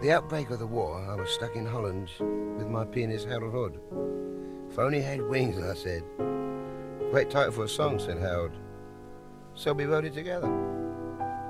At the outbreak of the war, I was stuck in Holland with my pianist Harold Hood. If I only had wings, I said. Great title for a song, said Harold. So we wrote it together.